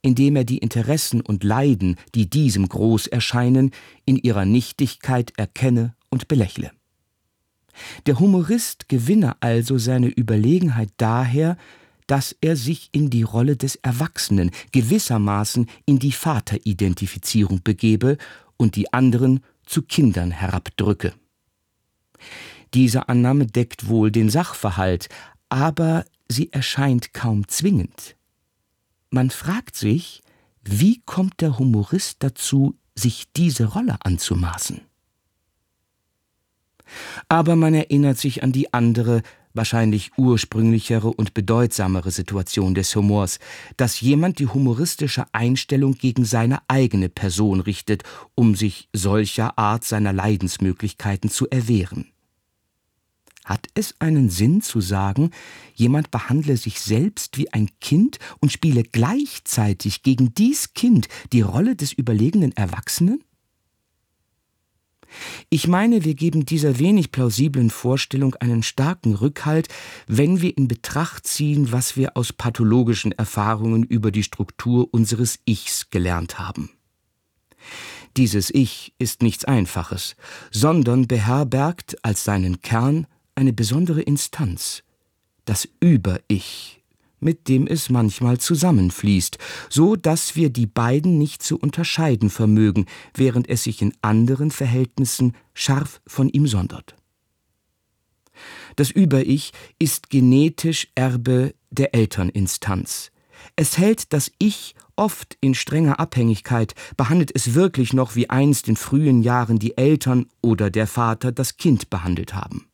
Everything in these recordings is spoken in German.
indem er die Interessen und Leiden, die diesem groß erscheinen, in ihrer Nichtigkeit erkenne und belächle. Der Humorist gewinne also seine Überlegenheit daher, dass er sich in die Rolle des Erwachsenen, gewissermaßen in die Vateridentifizierung begebe und die anderen zu Kindern herabdrücke. Diese Annahme deckt wohl den Sachverhalt, aber sie erscheint kaum zwingend. Man fragt sich, wie kommt der Humorist dazu, sich diese Rolle anzumaßen? Aber man erinnert sich an die andere, wahrscheinlich ursprünglichere und bedeutsamere Situation des Humors, dass jemand die humoristische Einstellung gegen seine eigene Person richtet, um sich solcher Art seiner Leidensmöglichkeiten zu erwehren. Hat es einen Sinn zu sagen, jemand behandle sich selbst wie ein Kind und spiele gleichzeitig gegen dies Kind die Rolle des überlegenen Erwachsenen? Ich meine, wir geben dieser wenig plausiblen Vorstellung einen starken Rückhalt, wenn wir in Betracht ziehen, was wir aus pathologischen Erfahrungen über die Struktur unseres Ichs gelernt haben. Dieses Ich ist nichts Einfaches, sondern beherbergt als seinen Kern eine besondere Instanz, das Über-Ich, mit dem es manchmal zusammenfließt, so dass wir die beiden nicht zu unterscheiden vermögen, während es sich in anderen Verhältnissen scharf von ihm sondert. Das Über-Ich ist genetisch Erbe der Elterninstanz. Es hält das Ich oft in strenger Abhängigkeit, behandelt es wirklich noch wie einst in frühen Jahren die Eltern oder der Vater das Kind behandelt haben.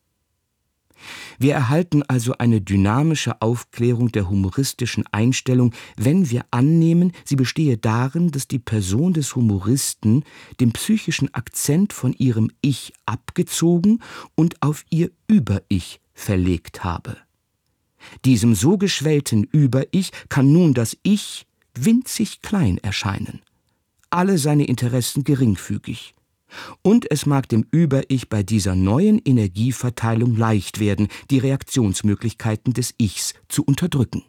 Wir erhalten also eine dynamische Aufklärung der humoristischen Einstellung, wenn wir annehmen, sie bestehe darin, dass die Person des Humoristen den psychischen Akzent von ihrem Ich abgezogen und auf ihr Über-Ich verlegt habe. Diesem so geschwellten Über-Ich kann nun das Ich winzig klein erscheinen, alle seine Interessen geringfügig. Und es mag dem Über-Ich bei dieser neuen Energieverteilung leicht werden, die Reaktionsmöglichkeiten des Ichs zu unterdrücken.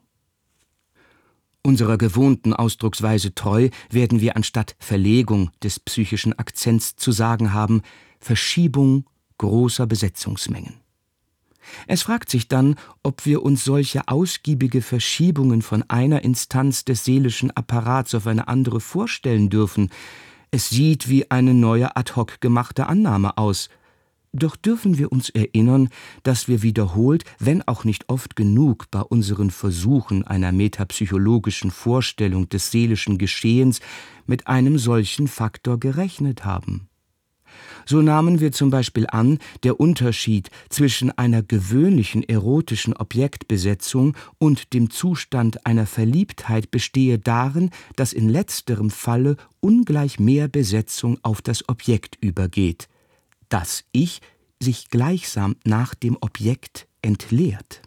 Unserer gewohnten Ausdrucksweise treu werden wir anstatt Verlegung des psychischen Akzents zu sagen haben, Verschiebung großer Besetzungsmengen. Es fragt sich dann, ob wir uns solche ausgiebige Verschiebungen von einer Instanz des seelischen Apparats auf eine andere vorstellen dürfen. Es sieht wie eine neue ad hoc gemachte Annahme aus. Doch dürfen wir uns erinnern, dass wir wiederholt, wenn auch nicht oft genug, bei unseren Versuchen einer metapsychologischen Vorstellung des seelischen Geschehens mit einem solchen Faktor gerechnet haben. So nahmen wir zum Beispiel an, der Unterschied zwischen einer gewöhnlichen erotischen Objektbesetzung und dem Zustand einer Verliebtheit bestehe darin, dass in letzterem Falle ungleich mehr Besetzung auf das Objekt übergeht, das Ich sich gleichsam nach dem Objekt entleert.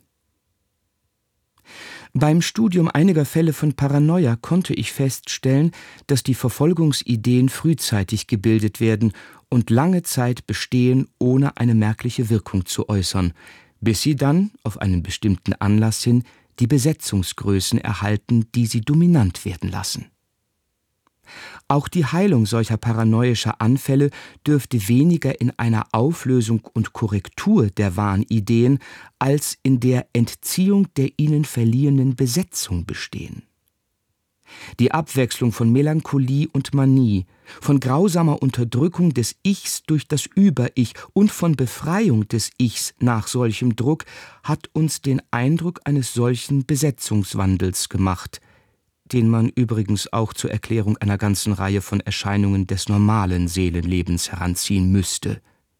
Beim Studium einiger Fälle von Paranoia konnte ich feststellen, dass die Verfolgungsideen frühzeitig gebildet werden und lange Zeit bestehen, ohne eine merkliche Wirkung zu äußern, bis sie dann, auf einen bestimmten Anlass hin, die Besetzungsgrößen erhalten, die sie dominant werden lassen. Auch die Heilung solcher paranoischer Anfälle dürfte weniger in einer Auflösung und Korrektur der Wahnideen als in der Entziehung der ihnen verliehenen Besetzung bestehen. Die Abwechslung von Melancholie und Manie, von grausamer Unterdrückung des Ichs durch das Über-Ich und von Befreiung des Ichs nach solchem Druck hat uns den Eindruck eines solchen Besetzungswandels gemacht, den man übrigens auch zur Erklärung einer ganzen Reihe von Erscheinungen des normalen Seelenlebens heranziehen müsste.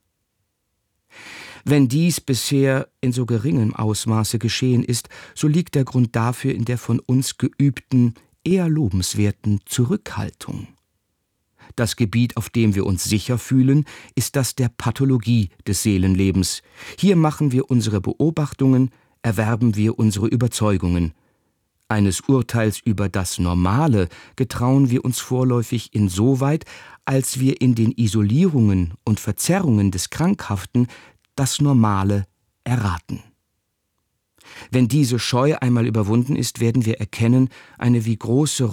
Wenn dies bisher in so geringem Ausmaße geschehen ist, so liegt der Grund dafür in der von uns geübten, eher lobenswerten Zurückhaltung. Das Gebiet, auf dem wir uns sicher fühlen, ist das der Pathologie des Seelenlebens. Hier machen wir unsere Beobachtungen, erwerben wir unsere Überzeugungen. Eines Urteils über das Normale getrauen wir uns vorläufig insoweit, als wir in den Isolierungen und Verzerrungen des Krankhaften das Normale erraten. Wenn diese Scheu einmal überwunden ist, werden wir erkennen, eine wie große